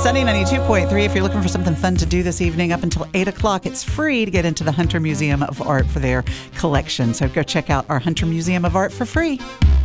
Sunny 92.3. If you're looking for something fun to do this evening up until 8 o'clock, it's free to get into the Hunter Museum of Art for their collection. So go check out our Hunter Museum of Art for free.